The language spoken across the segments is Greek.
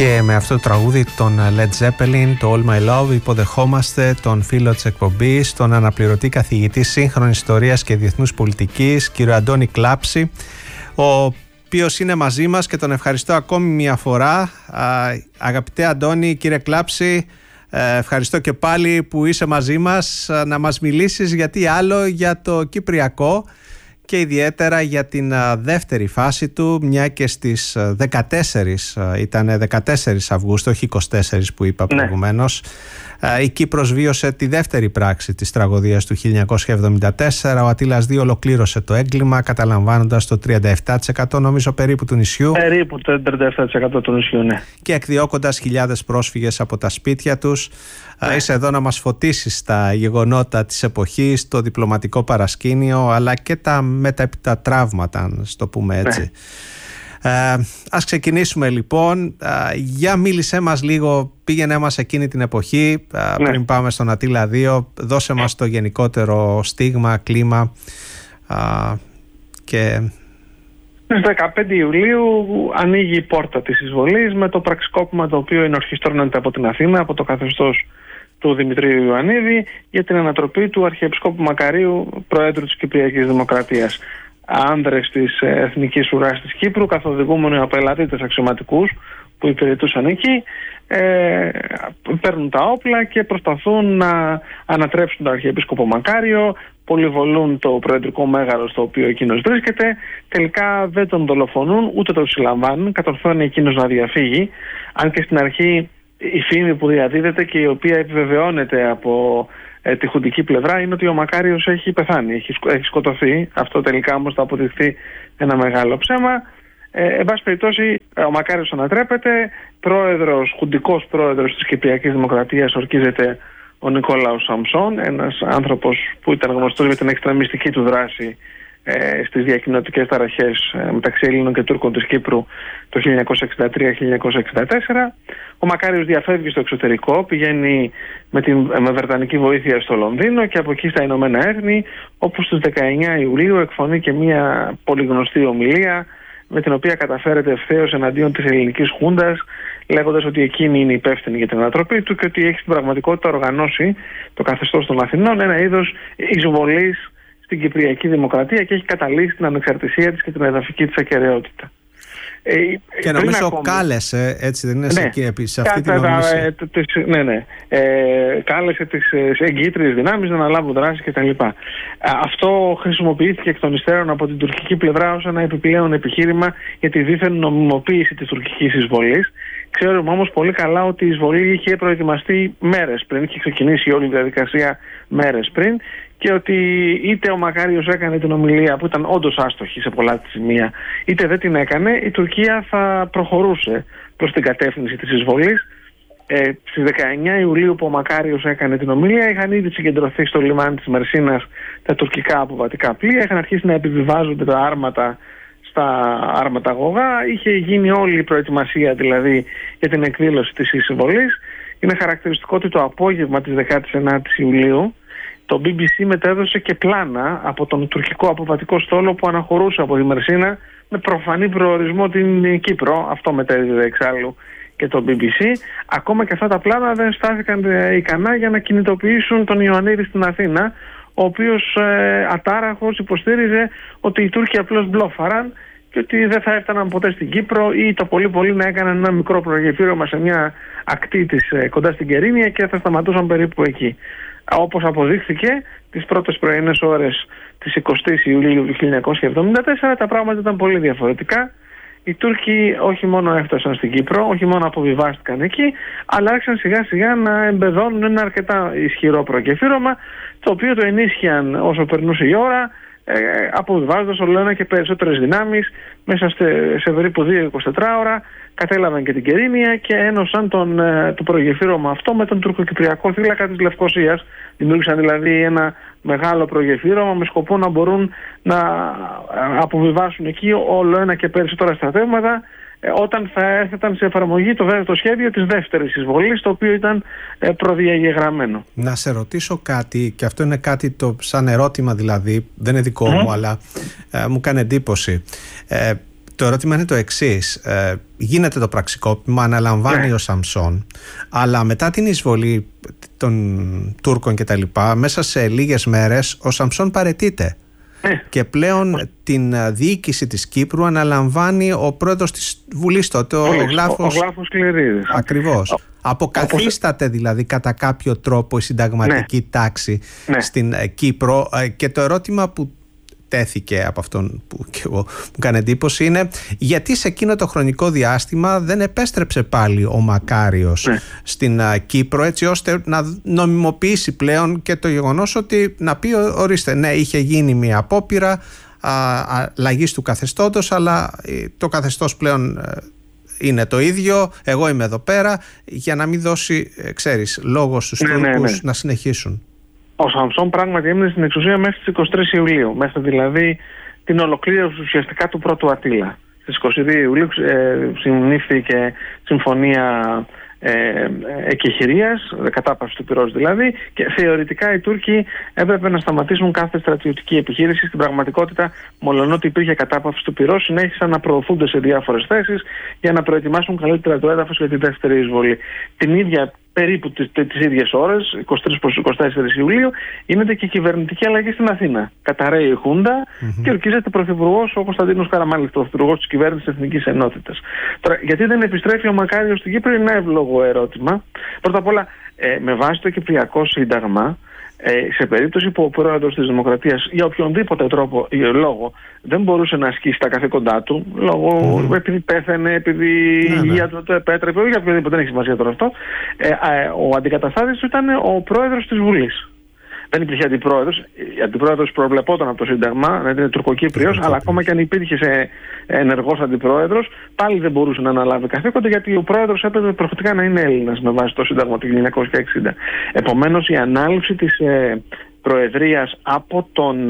Και με αυτό το τραγούδι των Led Zeppelin, το All My Love, υποδεχόμαστε τον φίλο της εκπομπής, τον αναπληρωτή καθηγητή σύγχρονης ιστορίας και διεθνούς πολιτικής, κύριο Αντώνη Κλάψη, ο οποίος είναι μαζί μας και τον ευχαριστώ ακόμη μια φορά. Αγαπητέ Αντώνη, κύριε Κλάψη, ευχαριστώ και πάλι που είσαι μαζί μας να μας μιλήσεις γιατί άλλο για το Κυπριακό και ιδιαίτερα για την δεύτερη φάση του, μια και στις 14, ήταν 14 Αυγούστου, όχι 24 που είπα προηγουμένως, η Κύπρος βίωσε τη δεύτερη πράξη της τραγωδίας του 1974. Ο Αττήλας II ολοκλήρωσε το έγκλημα καταλαμβάνοντας το 37% νομίζω περίπου του νησιού. Περίπου το 37% του νησιού, ναι. Και εκδιώκοντας χιλιάδες πρόσφυγες από τα σπίτια τους. Είσαι εδώ να μας φωτίσεις τα γεγονότα της εποχής, το διπλωματικό παρασκήνιο αλλά και τα μετέπειτα τραύματα, αν το πούμε έτσι. Ας ξεκινήσουμε λοιπόν. Για μίλησέ μας λίγο, πήγαινε μας εκείνη την εποχή, πριν πάμε στον Αττήλα II, δώσε μας το γενικότερο στίγμα, κλίμα και... Στις 15 Ιουλίου ανοίγει η πόρτα της εισβολής με το πραξικόπημα το οποίο ενορχιστρώνεται από την Αθήνα, από το καθεστώς του Δημητρίου Ιωαννίδη, για την ανατροπή του Αρχιεπισκόπου Μακαρίου, Προέδρου της Κυπριακής Δημοκρατίας. Άνδρες της Εθνικής Ουράς της Κύπρου, καθοδηγούμενοι από ελαττήτες αξιωματικούς που υπηρετούσαν εκεί, παίρνουν τα όπλα και προσπαθούν να ανατρέψουν τον Αρχιεπίσκοπο Μακάριο, πολυβολούν το προεδρικό μέγαρο στο οποίο εκείνος βρίσκεται, τελικά δεν τον δολοφονούν ούτε τον συλλαμβάνουν, κατορθώνει εκείνος να διαφύγει, αν και στην αρχή η φήμη που διαδίδεται και η οποία επιβεβαιώνεται από τη χουντική πλευρά είναι ότι ο Μακάριος έχει πεθάνει, έχει σκοτωθεί. Αυτό τελικά όμως θα αποδειχθεί ένα ψέμα. Εν πάση περιπτώσει, ο Μακάριος ανατρέπεται. Χουντικός πρόεδρος της Κυπριακής Δημοκρατίας ορκίζεται ο Νικόλαος Σαμψόν, ένας άνθρωπος που ήταν γνωστός για την εξτρεμιστική του δράση στις διακοινωτικές ταραχές μεταξύ Ελλήνων και Τούρκων της Κύπρου το 1963-1964. Ο Μακάριος διαφεύγει στο εξωτερικό, πηγαίνει με βρετανική βοήθεια στο Λονδίνο και από εκεί στα Ηνωμένα Έθνη, όπου στις 19 Ιουλίου εκφωνεί και μια πολύ γνωστή ομιλία με την οποία καταφέρεται ευθέως εναντίον της ελληνικής χούντας, λέγοντας ότι εκείνη είναι υπεύθυνη για την ανατροπή του και ότι έχει στην πραγματικότητα οργανώσει το καθεστώς των Αθηνών ένα είδος εισβολής στην Κυπριακή Δημοκρατία και έχει καταλύσει την ανεξαρτησία της και την εδαφική της ακεραιότητα. Και νομίζω κάλεσε, έτσι δεν είναι, σε αυτή την ομιλία. Κάλεσε τις εγκύτριες δυνάμεις να αναλάβουν δράση κτλ. Αυτό χρησιμοποιήθηκε εκ των υστέρων από την τουρκική πλευρά ως ένα επιπλέον επιχείρημα για τη δίθεν νομιμοποίηση της τουρκικής εισβολής. Ξέρουμε όμως πολύ καλά ότι η εισβολή είχε προετοιμαστεί μέρες πριν, είχε ξεκινήσει όλη η διαδικασία μέρες πριν, και ότι είτε ο Μακάριος έκανε την ομιλία που ήταν όντως άστοχη σε πολλά τη σημεία, είτε δεν την έκανε, η Τουρκία θα προχωρούσε προς την κατεύθυνση της εισβολής. Στις 19 Ιουλίου που ο Μακάριος έκανε την ομιλία, είχαν ήδη συγκεντρωθεί στο λιμάνι της Μερσίνας τα τουρκικά αποβατικά πλοία, είχαν αρχίσει να επιβιβάζονται τα άρματα στα άρματαγωγά, είχε γίνει όλη η προετοιμασία δηλαδή για την εκδήλωση της εισβολής. Είναι χαρακτηριστικό ότι το απόγευμα της 19ης Ιουλίου το BBC μετέδωσε και πλάνα από τον τουρκικό αποβατικό στόλο που αναχωρούσε από τη Μερσίνα με προφανή προορισμό την Κύπρο. Αυτό μετέδιδε εξάλλου και το BBC. Ακόμα και αυτά τα πλάνα δεν στάθηκαν ικανά για να κινητοποιήσουν τον Ιωαννίδη στην Αθήνα, ο οποίος ατάραχος υποστήριζε ότι οι Τούρκοι απλώς μπλόφαραν και ότι δεν θα έφταναν ποτέ στην Κύπρο ή το πολύ να έκαναν ένα μικρό προγεφύρωμα σε μια ακτή της κοντά στην Κερίνια και θα σταματούσαν περίπου εκεί. Όπως αποδείχθηκε τις πρώτες πρωινές ώρες της 20ης Ιουλίου του 1974 τα πράγματα ήταν πολύ διαφορετικά. Οι Τούρκοι όχι μόνο έφτασαν στην Κύπρο, όχι μόνο αποβιβάστηκαν εκεί, αλλά άρχισαν σιγά σιγά να εμπεδώνουν ένα αρκετά ισχυρό προγεφύρωμα, το οποίο το ενίσχυαν όσο περνούσε η ώρα, αποβιβάζοντας όλο ένα και περισσότερες δυνάμεις. Μέσα σε περίπου 2-24 ώρα κατέλαβαν και την Κερίνια και ένωσαν το προγεφύρωμα αυτό με τον τουρκοκυπριακό θύλακα της Λευκωσίας. Δημιούργησαν δηλαδή ένα μεγάλο προγεφύρωμα με σκοπό να μπορούν να αποβιβάσουν εκεί όλο ένα και περισσότερα στρατεύματα όταν θα έθεταν σε εφαρμογή το σχέδιο της δεύτερης εισβολής, το οποίο ήταν προδιαγεγραμμένο. Να σε ρωτήσω κάτι, και αυτό είναι κάτι σαν ερώτημα δηλαδή, δεν είναι δικό μου, αλλά μου κάνει εντύπωση. Το ερώτημα είναι το εξής. Γίνεται το πραξικόπημα, αναλαμβάνει ο Σαμψόν, αλλά μετά την εισβολή των Τούρκων και τα λοιπά, μέσα σε λίγες μέρες ο Σαμψόν παραιτείται. Και πλέον την διοίκηση της Κύπρου αναλαμβάνει ο πρόεδρος της Βουλής τότε, ο Γλάφος Κληρίδης. Ακριβώς. Αποκαθίσταται δηλαδή κατά κάποιο τρόπο η συνταγματική τάξη στην Κύπρο, και το ερώτημα που τέθηκε από αυτόν που και εγώ μου κάνει εντύπωση είναι γιατί σε εκείνο το χρονικό διάστημα δεν επέστρεψε πάλι ο Μακάριος στην Κύπρο, έτσι ώστε να νομιμοποιήσει πλέον και το γεγονός ότι να πει ορίστε, ναι, είχε γίνει μια απόπειρα αλλαγής του καθεστώτος, αλλά το καθεστώς πλέον είναι το ίδιο, εγώ είμαι εδώ πέρα, για να μην δώσει, ξέρεις, λόγο στους Τούρκους να συνεχίσουν. Ο Σαμψόν πράγματι έμεινε στην εξουσία μέχρι τις 23 Ιουλίου, μέχρι δηλαδή την ολοκλήρωση ουσιαστικά του πρώτου Ατήλα. Στις 22 Ιουλίου συμμνήθηκε συμφωνία εκεχηρίας, κατάπαυση του πυρός δηλαδή, και θεωρητικά οι Τούρκοι έπρεπε να σταματήσουν κάθε στρατιωτική επιχείρηση. Στην πραγματικότητα, μολονότι υπήρχε κατάπαυση του πυρός, συνέχισαν να προωθούνται σε διάφορες θέσεις για να προετοιμάσουν καλύτερα το έδαφος για τη δεύτερη εισβολή. Την ίδια περίπου τις ίδιες ώρες, 23 προς 24 Ιουλίου, γίνεται και κυβερνητική αλλαγή στην Αθήνα. Καταραίει η Χούντα και ορκίζεται πρωθυπουργός ο Κωνσταντίνος Καραμάνλης, πρωθυπουργός της κυβέρνησης Εθνικής Ενότητας. Τώρα, γιατί δεν επιστρέφει ο Μακάριος στην Κύπρο, είναι ένα εύλογο ερώτημα. Πρώτα απ' όλα, με βάση το Κυπριακό Σύνταγμα, σε περίπτωση που ο πρόεδρος της Δημοκρατίας για οποιονδήποτε τρόπο ή λόγο δεν μπορούσε να ασκήσει τα καθήκοντά του, λόγω επειδή πέθανε, επειδή η υγεία του το επέτρεπε, ή για οποιοδήποτε, δεν έχει σημασία τώρα αυτό, ο αντικαταστάτης του ήταν ο πρόεδρος της Βουλής. Δεν υπήρχε αντιπρόεδρος. Αντιπρόεδρος προβλεπόταν από το Σύνταγμα, να είναι Τουρκοκύπριος, αλλά ακόμα και αν υπήρχε ενεργός αντιπρόεδρος, πάλι δεν μπορούσε να αναλάβει καθήκοντα, γιατί ο πρόεδρος έπρεπε προφητικά να είναι Έλληνας με βάση το Σύνταγμα του 1960. Επομένως, η ανάληψη της προεδρίας από τον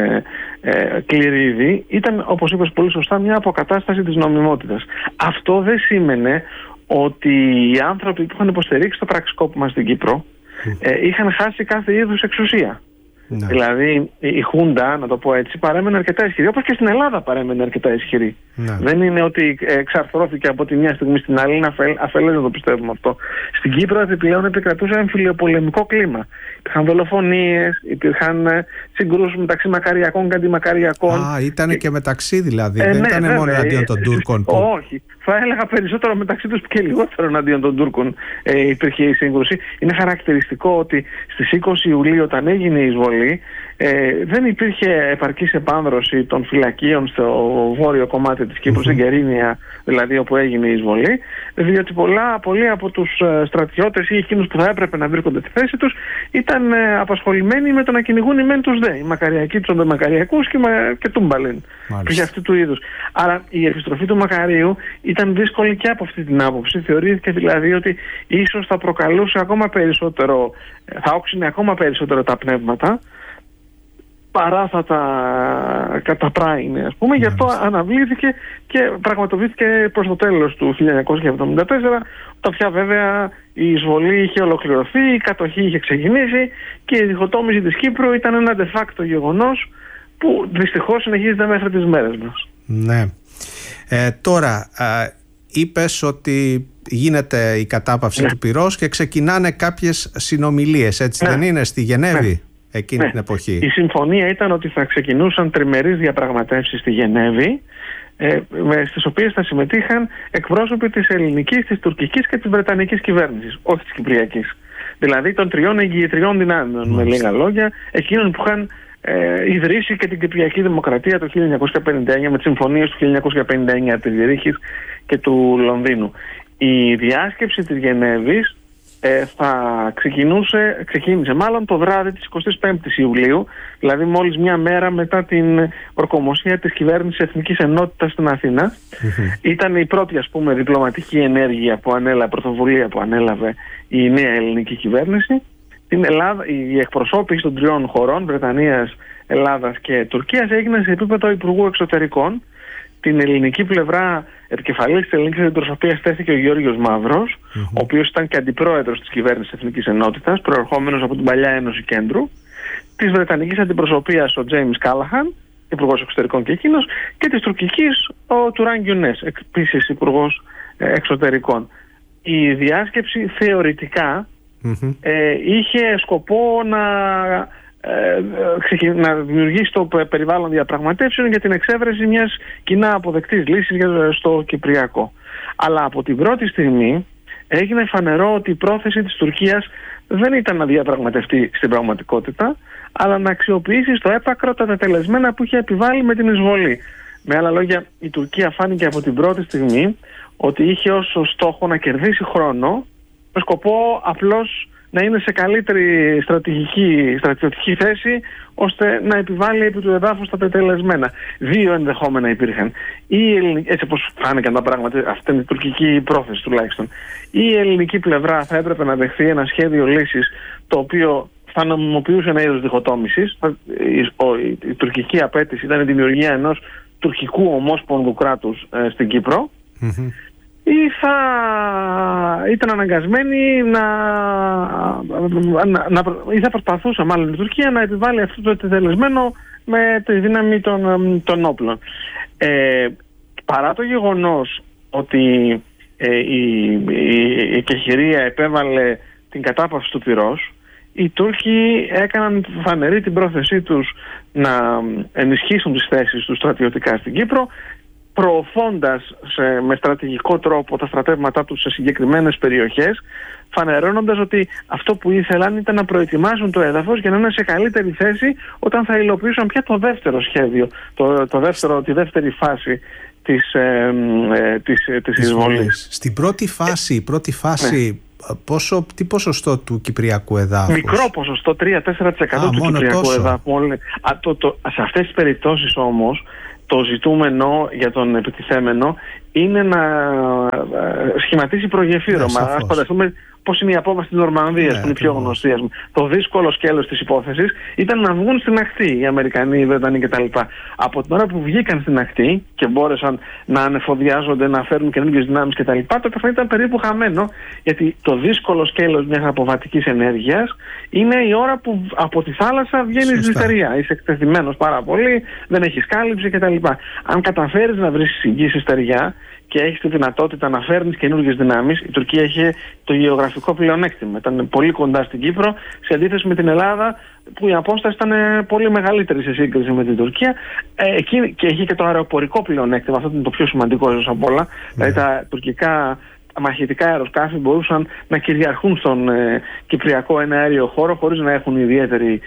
Κληρίδη ήταν, όπως είπες πολύ σωστά, μια αποκατάσταση της νομιμότητας. Αυτό δεν σήμαινε ότι οι άνθρωποι που είχαν υποστηρίξει το πραξικόπημα στην Κύπρο είχαν χάσει κάθε είδους εξουσία. Δηλαδή η Χούντα, να το πω έτσι, παρέμενε αρκετά ισχυρή, όπως και στην Ελλάδα παρέμενε αρκετά ισχυρή. Δεν είναι ότι εξαρθρώθηκε από τη μια στιγμή στην άλλη, είναι αφελές να το πιστεύουμε αυτό. Στην Κύπρο επιπλέον επικρατούσε εμφυλιοπολεμικό κλίμα. Υπήρχαν δολοφονίες, υπήρχαν συγκρούσεις μεταξύ μακαριακών και αντιμακαριακών. Ήταν και μεταξύ δηλαδή, δεν ήταν μόνο εναντίον των Τούρκων. Όχι, θα έλεγα περισσότερο μεταξύ τους και λιγότερο εναντίον των Τούρκων υπήρχε η σύγκρουση. Είναι χαρακτηριστικό ότι στις 20 Ιουλίου, όταν έγινε η εισβολή, δεν υπήρχε επαρκής επάνδρωση των φυλακίων στο βόρειο κομμάτι της Κύπρου, στην Κερίνια, δηλαδή όπου έγινε η εισβολή, διότι πολλοί από τους στρατιώτες ή εκείνους που θα έπρεπε να βρίσκονται στη θέση τους ήταν απασχολημένοι με το να κυνηγούν οι μεν τους δε. Οι μακαριακοί τους μακαριακούς και τούμπαλιν. Και αυτού του είδους. Άρα η επιστροφή του Μακαρίου ήταν δύσκολη και από αυτή την άποψη. Θεωρήθηκε δηλαδή ότι ίσως θα προκαλούσε ακόμα περισσότερο, θα όξινε ακόμα περισσότερο τα πνεύματα, παρά θα τα καταπράγινε, ας πούμε. Γι' αυτό αναβλήθηκε και πραγματοποιήθηκε προς το τέλος του 1974, όταν πια βέβαια η εισβολή είχε ολοκληρωθεί, η κατοχή είχε ξεκινήσει και η διχοτόμηση της Κύπρου ήταν ένα de facto γεγονός που δυστυχώς συνεχίζεται μέχρι τις μέρες μας. Ναι. Τώρα, είπες ότι γίνεται η κατάπαυση του πυρός και ξεκινάνε κάποιες συνομιλίες, έτσι δεν είναι, στη Γενέβη? Εκείνη την εποχή. Η συμφωνία ήταν ότι θα ξεκινούσαν τριμερείς διαπραγματεύσεις στη Γενέβη, στις οποίες θα συμμετείχαν εκπρόσωποι της ελληνικής, της τουρκικής και της βρετανικής κυβέρνησης, όχι της κυπριακής. Δηλαδή των τριών εγγυητριών δυνάμεων, με λίγα λόγια, εκείνων που είχαν ιδρύσει και την Κυπριακή Δημοκρατία το 1959 με τις συμφωνίες του 1959 της Ζηρίχης και του Λονδίνου. Η διάσκεψη της Γενέβης ξεκίνησε μάλλον το βράδυ της 25ης Ιουλίου, δηλαδή μόλις μια μέρα μετά την ορκομοσία της κυβέρνησης Εθνικής Ενότητας στην Αθήνα. Ήταν η πρώτη, ας πούμε, διπλωματική ενέργεια πρωτοβουλία που ανέλαβε η νέα ελληνική κυβέρνηση. Η εκπροσώπηση των τριών χωρών, Βρετανίας, Ελλάδας και Τουρκίας, έγινε σε επίπεδο Υπουργού Εξωτερικών. Την ελληνική πλευρά, επικεφαλής της ελληνικής αντιπροσωπείας, στέθηκε ο Γιώργος Μαύρος, ο οποίος ήταν και αντιπρόεδρος της κυβέρνησης Εθνικής Ενότητας, προερχόμενος από την παλιά Ένωση Κέντρου. Της βρετανικής αντιπροσωπείας ο Τζέιμς Κάλαχαν και υπουργός εξωτερικών και εκείνος, και της τουρκικής ο Τουράν Γκιουνές, επίσης υπουργός εξωτερικών. Η διάσκεψη θεωρητικά είχε σκοπό να δημιουργήσει το περιβάλλον διαπραγματεύσεων για την εξέβρεση μιας κοινά αποδεκτής λύσης στο Κυπριακό. Αλλά από την πρώτη στιγμή έγινε φανερό ότι η πρόθεση της Τουρκίας δεν ήταν να διαπραγματευτεί στην πραγματικότητα, αλλά να αξιοποιήσει στο έπακρο τα τετελεσμένα που είχε επιβάλει με την εισβολή. Με άλλα λόγια, η Τουρκία φάνηκε από την πρώτη στιγμή ότι είχε ως στόχο να κερδίσει χρόνο, με σκοπό απλώς να είναι σε καλύτερη στρατιωτική θέση, ώστε να επιβάλλει επί του εδάφους τα τετελεσμένα. Δύο ενδεχόμενα υπήρχαν. Έτσι όπως φάνηκαν τα πράγματα, αυτή είναι η τουρκική πρόθεση τουλάχιστον. Ή η ελληνική πλευρά θα έπρεπε να δεχθεί ένα σχέδιο λύσης, το οποίο θα νομιμοποιούσε ένα είδος διχοτόμησης. Η τουρκική απέτηση ήταν η δημιουργία ενός τουρκικού ομόσπονδου κράτους στην Κύπρο. Ή θα ήταν αναγκασμένη ή θα προσπαθούσε μάλλον η Τουρκία να επιβάλλει αυτό το επιτελεσμένο με τη δύναμη των όπλων. Παρά το γεγονός ότι η Κεχηρία επέβαλε την κατάπαυση του πυρός, οι Τούρκοι έκαναν φανερή την πρόθεσή τους να ενισχύσουν τις θέσεις τους στρατιωτικά στην Κύπρο, προωθώντας με στρατηγικό τρόπο τα στρατεύματά τους σε συγκεκριμένες περιοχές, φανερώνοντας ότι αυτό που ήθελαν ήταν να προετοιμάσουν το έδαφος για να είναι σε καλύτερη θέση όταν θα υλοποιήσουν πια το δεύτερο σχέδιο, τη δεύτερη φάση της εισβολής. Στην πρώτη φάση, τι ποσοστό του κυπριακού εδάφους? Μικρό ποσοστό, 3-4% του κυπριακού εδάφου. Σε αυτές τις περιπτώσεις όμως, το ζητούμενο για τον επιτιθέμενο είναι να σχηματίσει προγεφύρωμα. Ας φανταστούμε πώς είναι η απόβαση της Νορμανδίας, που είναι η πιο γνωστή. Το δύσκολο σκέλος της υπόθεσης ήταν να βγουν στην ακτή οι Αμερικανοί, οι Βρετανοί κτλ. Από την ώρα που βγήκαν στην ακτή και μπόρεσαν να ανεφοδιάζονται, να φέρουν καινούργιες δυνάμεις κτλ., τότε θα ήταν περίπου χαμένο, γιατί το δύσκολο σκέλος μιας αποβατικής ενέργειας είναι η ώρα που από τη θάλασσα βγαίνεις στη στεριά. Είσαι εκτεθειμένος πάρα πολύ, δεν έχεις κάλυψη κτλ. Αν καταφέρεις να βρεις εγγύηση στεριά και έχεις τη δυνατότητα να φέρνεις καινούργιες δυνάμεις, η Τουρκία είχε το γεωγραφικό πλεονέκτημα. Ήταν πολύ κοντά στην Κύπρο, σε αντίθεση με την Ελλάδα, που η απόσταση ήταν πολύ μεγαλύτερη σε σύγκριση με την Τουρκία. Και είχε και το αεροπορικό πλεονέκτημα. Αυτό είναι το πιο σημαντικό ίσως από όλα. Δηλαδή τα τουρκικά μαχητικά αεροσκάφη μπορούσαν να κυριαρχούν στον κυπριακό εναέριο χώρο χωρίς να έχουν ιδιαίτερη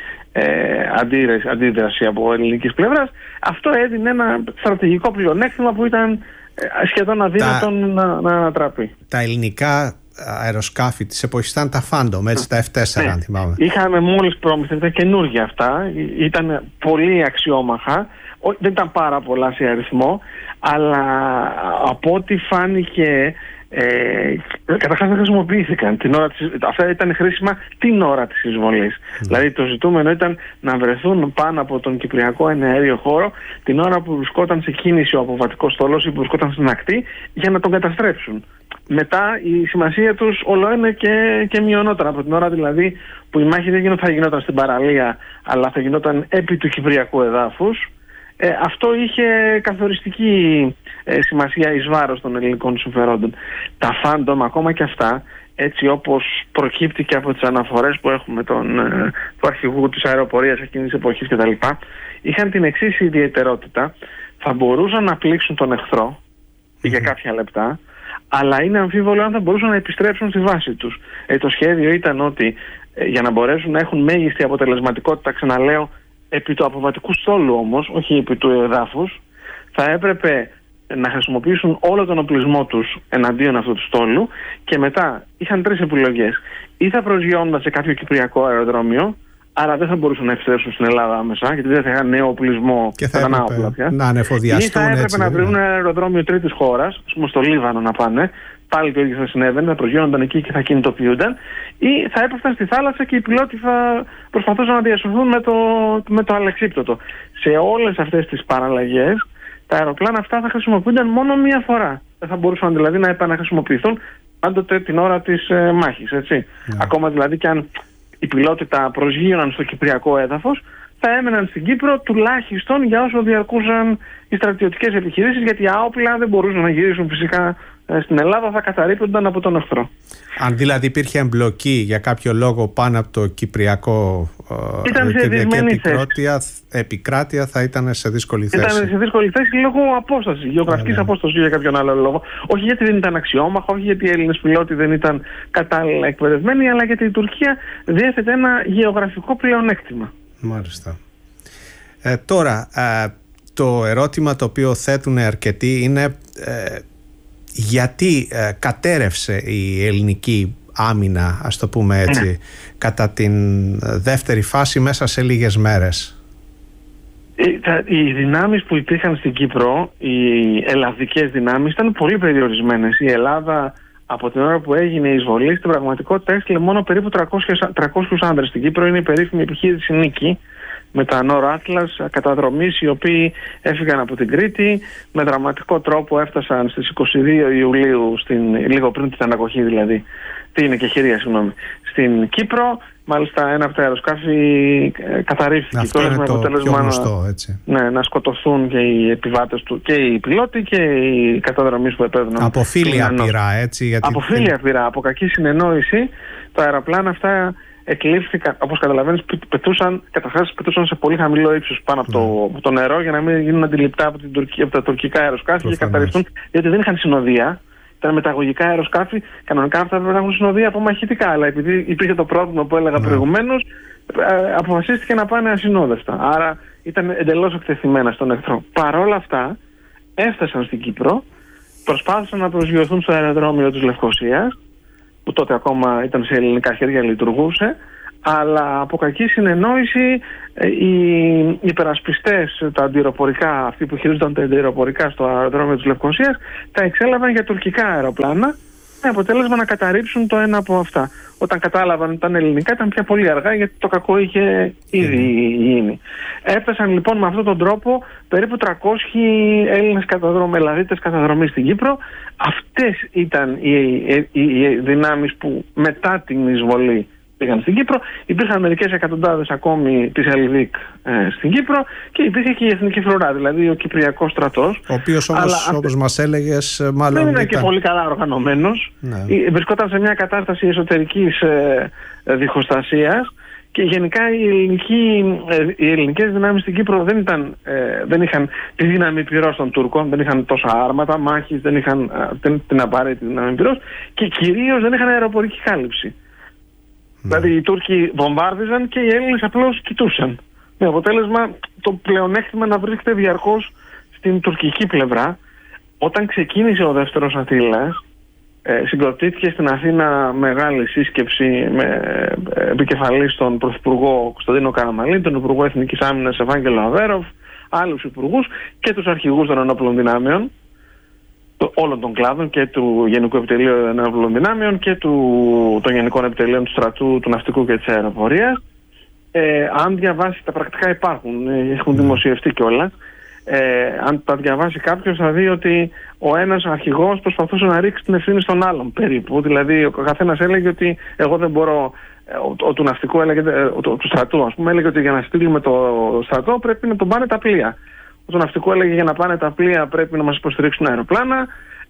αντίδραση από ελληνικής πλευράς. Αυτό έδινε ένα στρατηγικό πλεονέκτημα που ήταν σχεδόν αδύνατο να ανατραπεί. Τα ελληνικά αεροσκάφη της εποχής ήταν τα Phantom, έτσι, τα F4 αν θυμάμαι. Είχαμε μόλις πρόμηθευση, ήταν καινούργια αυτά, ήταν πολύ αξιόμαχα, δεν ήταν πάρα πολλά σε αριθμό, αλλά από ό,τι φάνηκε καταρχάς δεν χρησιμοποιήθηκαν αυτά ήταν χρήσιμα την ώρα της εισβολής. Δηλαδή το ζητούμενο ήταν να βρεθούν πάνω από τον κυπριακό εναέριο χώρο την ώρα που βρισκόταν σε κίνηση ο αποβατικός στόλος ή που βρισκόταν στην ακτή, για να τον καταστρέψουν. Μετά η σημασία τους όλο είναι και μειωνόταν. Από την ώρα δηλαδή που η μάχη δεν θα γινόταν στην παραλία, αλλά θα γινόταν επί του κυπριακού εδάφους, αυτό είχε καθοριστική σημασία εις βάρος των ελληνικών συμφερόντων. Τα Phantom, ακόμα και αυτά, έτσι όπως προκύπτει και από τις αναφορές που έχουμε του αρχηγού της αεροπορίας εκείνης της εποχής κτλ., είχαν την εξής ιδιαιτερότητα: θα μπορούσαν να πλήξουν τον εχθρό για κάποια λεπτά, αλλά είναι αμφίβολο αν θα μπορούσαν να επιστρέψουν στη βάση τους. Το σχέδιο ήταν ότι για να μπορέσουν να έχουν μέγιστη αποτελεσματικότητα, ξαναλέω, επί του αποβατικού στόλου όμως, όχι επί του εδάφους, θα έπρεπε να χρησιμοποιήσουν όλο τον οπλισμό τους εναντίον αυτού του στόλου, και μετά είχαν τρεις επιλογές. Ή θα προσγειώνονταν σε κάποιο κυπριακό αεροδρόμιο, άρα δεν θα μπορούσαν να επιστρέψουν στην Ελλάδα άμεσα, γιατί δεν θα είχαν νέο οπλισμό και θα έπρεπε να ανεφοδιαστούν. Ή θα έπρεπε να βρουν ένα αεροδρόμιο τρίτης χώρας, ας πούμε στο Λίβανο να πάνε, πάλι το ίδιο θα συνέβαινε, θα προσγειώνονταν εκεί και θα κινητοποιούνταν, ή θα έπεφταν στη θάλασσα και οι πιλότοι θα προσπαθούσαν να διασωθούν με το αλεξίπτωτο. Σε όλες αυτές τις παραλλαγές, τα αεροπλάνα αυτά θα χρησιμοποιούνταν μόνο μία φορά. Δεν θα μπορούσαν δηλαδή να επαναχρησιμοποιηθούν πάντοτε την ώρα της μάχης, έτσι. Ακόμα δηλαδή και αν οι πιλότοι τα προσγείωναν στο κυπριακό έδαφος, θα έμεναν στην Κύπρο τουλάχιστον για όσο διαρκούσαν οι στρατιωτικές επιχειρήσεις, γιατί άοπλα δεν μπορούσαν να γυρίσουν φυσικά στην Ελλάδα, θα καταρρίπτονταν από τον εχθρό. Αν δηλαδή υπήρχε εμπλοκή για κάποιο λόγο πάνω από το Κυπριακό επικράτεια, θα ήταν σε δύσκολη θέση. Ήταν σε δύσκολη θέση λόγω απόστασης, γεωγραφικής απόστασης για κάποιον άλλο λόγο. Όχι γιατί δεν ήταν αξιόμαχο, όχι γιατί οι Έλληνες πιλότοι δεν ήταν κατάλληλα εκπαιδευμένοι, αλλά γιατί η Τουρκία διέθετε ένα γεωγραφικό πλεονέκτημα. Μάλιστα. Τώρα, το ερώτημα το οποίο θέτουν αρκετοί είναι γιατί κατέρευσε η ελληνική άμυνα, ας το πούμε έτσι, κατά την δεύτερη φάση μέσα σε λίγες μέρες. Οι δυνάμεις που υπήρχαν στην Κύπρο, οι ελλαδικές δυνάμεις, ήταν πολύ περιορισμένες. Η Ελλάδα από την ώρα που έγινε η εισβολή στην πραγματικότητα έστειλε μόνο περίπου 300 άνδρες. Στην Κύπρο είναι η περίφημη επιχείρηση Νίκη, με τα Νόρ Άτλας καταδρομής, οι οποίοι έφυγαν από την Κρήτη, με δραματικό τρόπο έφτασαν στις 22 Ιουλίου, λίγο πριν την ανακοχή δηλαδή, την εκεχηρία, στην Κύπρο. Μάλιστα ένα από τα αεροσκάφη καταρρίφθηκε. Αυτό είναι το πιο γνωστό, έτσι. Ναι, να σκοτωθούν και οι επιβάτες του, και οι πιλότοι και οι καταδρομείς που επέβαιναν. Από φίλια πειρά, έτσι. Γιατί από φίλια πειρά, από κακή συνεννόηση, τα αεροπλάνα αυτά εκλήφθηκαν, όπως καταλαβαίνεις, πετούσαν σε πολύ χαμηλό ύψος πάνω από το νερό, για να μην γίνουν αντιληπτά από τα τουρκικά αεροσκάφη και καταρριφθούν, διότι δεν είχαν συνοδεία. Ήταν μεταγωγικά αεροσκάφη, κανονικά αυτά πρέπει να έχουν συνοδεία από μαχητικά, αλλά επειδή υπήρχε το πρόβλημα που έλεγα προηγουμένως, αποφασίστηκε να πάνε ασυνόδευτα. Άρα ήταν εντελώς εκτεθειμένα στον εχθρό. Παρόλα αυτά, έφτασαν στην Κύπρο, προσπάθησαν να προσγειωθούν στο αεροδρόμιο της Λευκωσίας, που τότε ακόμα ήταν σε ελληνικά χέρια, λειτουργούσε, αλλά από κακή συνεννόηση οι υπερασπιστές, τα αντιεροπορικά, αυτοί που χειρίζονταν τα αντιεροπορικά στο αεροδρόμιο της Λευκωσίας, τα εξέλαβαν για τουρκικά αεροπλάνα, με αποτέλεσμα να καταρρίψουν το ένα από αυτά. Όταν κατάλαβαν ότι ήταν ελληνικά, ήταν πια πολύ αργά, γιατί το κακό είχε ήδη γίνει. Έφτασαν λοιπόν με αυτόν τον τρόπο περίπου 300 Έλληνες ελλαδίτες καταδρομής στην Κύπρο. Αυτές ήταν οι δυνάμεις που μετά την εισβολή πήγαν στην Κύπρο. Υπήρχαν μερικές εκατοντάδες ακόμη της Ελβίκ στην Κύπρο και υπήρχε και η Εθνική Φρουρά, δηλαδή ο Κυπριακός στρατός. Ο οποίος όμως, όπως μας έλεγες, μάλλον δεν ήταν και πολύ καλά οργανωμένος. Ναι. Βρισκόταν σε μια κατάσταση εσωτερικής διχοστασίας και γενικά οι ελληνικές δυνάμεις στην Κύπρο δεν είχαν τη δύναμη πυρός των Τούρκων, δεν είχαν τόσα άρματα μάχης, δεν είχαν την απαραίτητη δύναμη πυρός και κυρίως δεν είχαν αεροπορική κάλυψη. Δηλαδή οι Τούρκοι βομβάρδιζαν και οι Έλληνες απλώς κοιτούσαν. Με αποτέλεσμα το πλεονέκτημα να βρίσκεται διαρκώς στην τουρκική πλευρά. Όταν ξεκίνησε ο δεύτερος Αττήλας, συγκροτήθηκε στην Αθήνα μεγάλη σύσκεψη με επικεφαλής τον Πρωθυπουργό Κωνσταντίνο Καραμανλή, τον Υπουργό Εθνικής Άμυνας Ευάγγελο Αβέροφ, άλλους υπουργούς και τους αρχηγούς των ενόπλων δυνάμεων όλων των κλάδων, και του Γενικού Επιτελείου Ενόπλων Δυνάμεων και των Γενικών Επιτελείων του Στρατού, του Ναυτικού και της Αεροπορίας. Αν διαβάσει, τα πρακτικά υπάρχουν, έχουν δημοσιευτεί κιόλας. Αν τα διαβάσει κάποιος θα δει ότι ο ένας αρχηγός προσπαθούσε να ρίξει την ευθύνη στον άλλον περίπου. Δηλαδή ο καθένας έλεγε ότι εγώ δεν μπορώ. Του ναυτικού έλεγε, του στρατού ας πούμε, έλεγε ότι για να στείλουμε το στρατό πρέπει να τον πάνε τα πλοία. Ο του ναυτικού έλεγε για να πάνε τα πλοία πρέπει να μας υποστηρίξουν αεροπλάνα.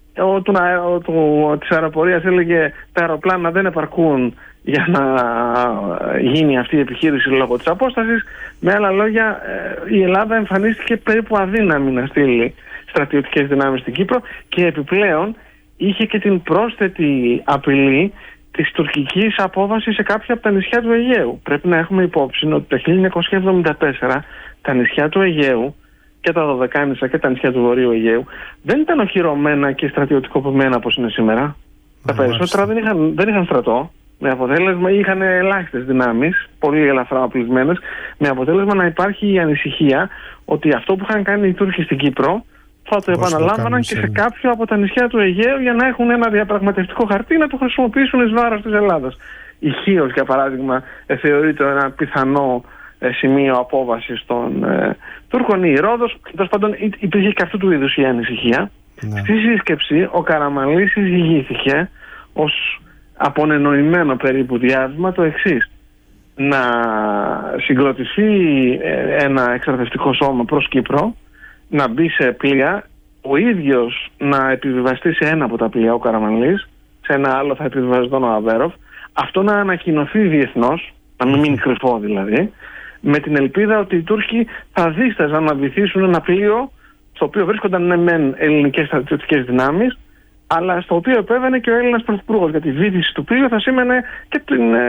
Της αεροπορίας έλεγε τα αεροπλάνα δεν επαρκούν για να γίνει αυτή η επιχείρηση λόγω της απόστασης. Με άλλα λόγια, η Ελλάδα εμφανίστηκε περίπου αδύναμη να στείλει στρατιωτικές δυνάμεις στην Κύπρο και επιπλέον είχε και την πρόσθετη απειλή της τουρκικής απόβασης σε κάποια από τα νησιά του Αιγαίου. Πρέπει να έχουμε υπόψη ότι το 1974 τα νησιά του Αιγαίου και τα Δωδεκάνησα και τα νησιά του Βορείου Αιγαίου δεν ήταν οχυρωμένα και στρατιωτικοποιημένα όπως είναι σήμερα. Τα περισσότερα δεν είχαν στρατό. Με αποτέλεσμα είχαν ελάχιστες δυνάμεις, πολύ ελαφρά οπλισμένες, με αποτέλεσμα να υπάρχει η ανησυχία ότι αυτό που είχαν κάνει οι Τούρκοι στην Κύπρο θα το επαναλάμβαναν και σε κάποιο από τα νησιά του Αιγαίου για να έχουν ένα διαπραγματευτικό χαρτί να το χρησιμοποιήσουν εις βάρος της Ελλάδας. Η Χίος, για παράδειγμα, θεωρείται ένα πιθανό σημείο απόβασης των Τούρκων, ή η Ρόδος. Τέλος πάντων, υπήρχε και αυτού του είδους η ανησυχία. Στη σύσκεψη ο Καραμανλής συζητήθηκε ως απονενοημένο περίπου διάβημα το εξής. να συγκροτηθεί ένα εξαρτευτικό σώμα προς Κύπρο, να μπει σε πλοία, ο ίδιος να επιβιβαστεί σε ένα από τα πλοία, ο Καραμανλής, σε ένα άλλο θα επιβιβαζόταν ο Αβέροφ, αυτό να ανακοινωθεί διεθνώς, να μην μείνει κρυφό δηλαδή, με την ελπίδα ότι οι Τούρκοι θα δίσταζαν να βυθίσουν ένα πλοίο στο οποίο βρίσκονταν μεν ελληνικές στρατιωτικές δυνάμεις, αλλά στο οποίο επέβαινε και ο Έλληνας πρωθυπουργός. Γιατί η βύθιση του πλοίου θα σήμαινε και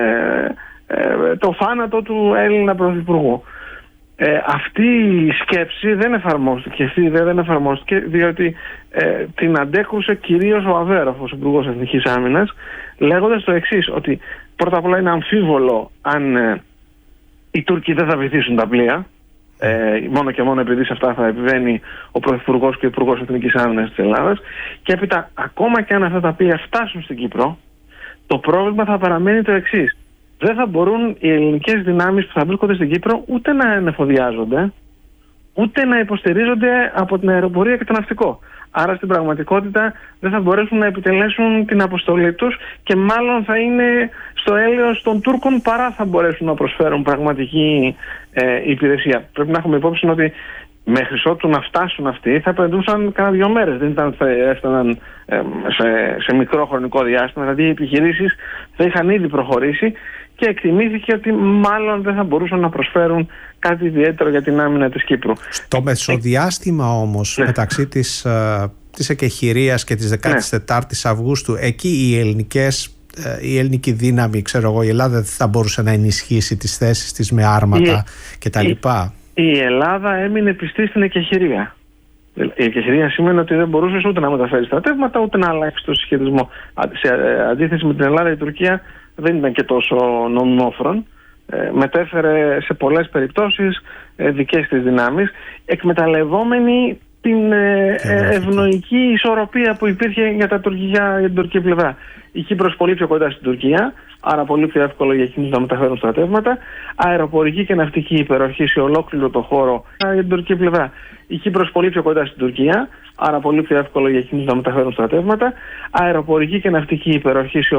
το θάνατο του Έλληνα πρωθυπουργού. Αυτή η σκέψη δεν εφαρμόστηκε, αυτή η ιδέα δεν εφαρμόστηκε, διότι την αντέκρουσε κυρίως ο Αβέροφ, ο Υπουργός Εθνικής Άμυνας, λέγοντας το εξής, ότι πρώτα απ' όλα είναι αμφίβολο αν οι Τούρκοι δεν θα βυθίσουν τα πλοία, μόνο και μόνο επειδή σε αυτά θα επιβαίνει ο Πρωθυπουργός και ο Υπουργός Εθνικής Άμυνας της Ελλάδας, και έπειτα ακόμα και αν αυτά τα πλοία φτάσουν στην Κύπρο, το πρόβλημα θα παραμένει το εξής. Δεν θα μπορούν οι ελληνικές δυνάμεις που θα βρίσκονται στην Κύπρο ούτε να ανεφοδιάζονται, ούτε να υποστηρίζονται από την αεροπορία και το ναυτικό. Άρα στην πραγματικότητα δεν θα μπορέσουν να επιτελέσουν την αποστολή τους και μάλλον θα είναι στο έλεος των Τούρκων παρά θα μπορέσουν να προσφέρουν πραγματική υπηρεσία. Πρέπει να έχουμε υπόψη ότι μέχρι ότου να φτάσουν αυτοί θα περνούσαν κάνα 2 μέρες. Δεν ήταν θα έφταναν σε μικρό χρονικό διάστημα. Δηλαδή οι επιχειρήσεις θα είχαν ήδη προχωρήσει και εκτιμήθηκε ότι μάλλον δεν θα μπορούσαν να προσφέρουν κάτι ιδιαίτερο για την άμυνα της Κύπρου. Στο μεσοδιάστημα όμως μεταξύ της εκεχηρίας και της 14ης Αυγούστου, εκεί η ελληνική δύναμη, ξέρω εγώ, η Ελλάδα δεν θα μπορούσε να ενισχύσει τις θέσεις της με άρματα κτλ. Η Ελλάδα έμεινε πιστή στην εκεχηρία. Η εκεχηρία σημαίνει ότι δεν μπορούσε ούτε να μεταφέρει στρατεύματα ούτε να αλλάξει το συσχετισμό. Σε αντίθεση με την Ελλάδα, η Τουρκία δεν ήταν και τόσο νομιμόφρον. Μετέφερε σε πολλές περιπτώσεις δικές της δυνάμεις, εκμεταλλευόμενη την ευνοϊκή ισορροπία που υπήρχε για την τουρκική πλευρά. Η Κύπρος πολύ πιο κοντά στην Τουρκία, άρα πολύ πιο εύκολο για εκείνους να μεταφέρουν στρατεύματα. Αεροπορική και ναυτική υπεροχή σε ολόκληρο το χώρο για την τουρκική πλευρά. Η Κύπρος πολύ πιο κοντά στην Τουρκία, άρα πολύ πιο εύκολο για εκείνους να μεταφέρουν στρατεύματα. Αεροπορική και ναυτική υπεροχή σε